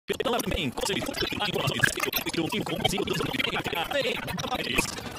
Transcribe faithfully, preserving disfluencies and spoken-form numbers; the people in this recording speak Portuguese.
Pela também, com certeza, a informação que eu tenho, como se eu não tenho a cara,